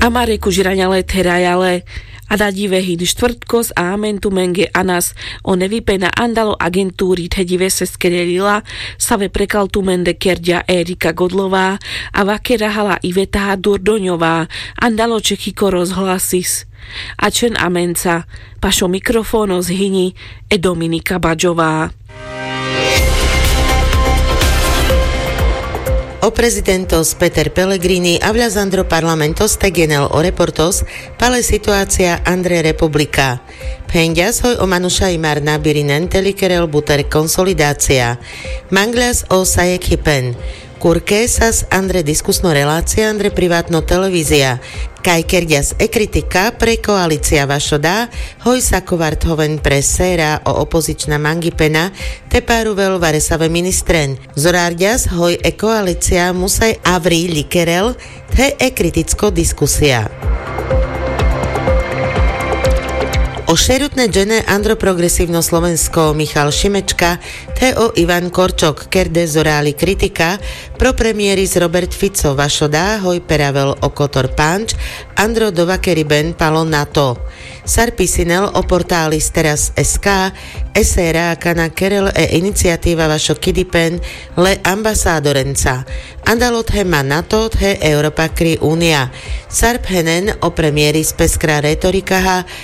Amareku žiraňale terajale, adadive hid štvrtkos a amentu menge anas o nevipena andalo agentúri tedive se skerelila, save prekaltu mende kerdia Erika Godlová a vakerahala Iveta Durdoňová, andalo Čechiko rozhlasis. A čen amenca, pašo mikrofóno zhyni e Dominika Badžová. O prezidentos Peter Pellegrini habla Andro parlamentos tegenel o reportos pale situácia Andre Republika. Pendias hoj o manuša imar nabirinen telikerel buter konsolidácia. Manglas o sajek hypen. Kurkesas Andre diskusno relácia Andre privátno televízia. Kaj kerdias kritika pre koalícia vašodá, hoj sakovart hoven pre séra o opozičná mangipena, te páruvel varesave ministren. Zorárdias hoj koalícia musaj avri likerel, te kriticko diskusia. O šerutné džene Andro progresívno Slovensko Michal Šimečka, T.O. Ivan Korčok, kerde zoráli kritika, pro premiéris Robert Fico vašodá, hoj peravel o kotor panč, Andro dovakeri ben palo na to. Sarpisinel o portális teraz SK, SRA kana kerel iniciatíva vašo kidipen le ambasádorenca. Andalot hema NATO, he Europa kri Unia. Sarp henen o premiéris peskra retorikaha,